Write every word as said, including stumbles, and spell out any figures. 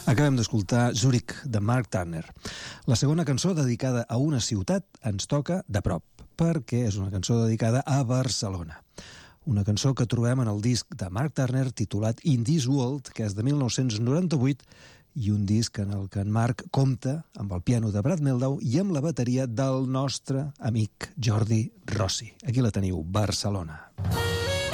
Acabem d'escoltar Zurich, de Mark Turner. La segona cançó, dedicada a una ciutat, ens toca de prop, perquè és una cançó dedicada a Barcelona. Una cançó que trobem en el disc de Mark Turner titulat In This World, que és de mil nou-cents noranta-vuit, i un disc en el que en Mark compta amb el piano de Brad Mehldau i amb la bateria del nostre amic Jordi Rossi. Aquí la teniu, Barcelona.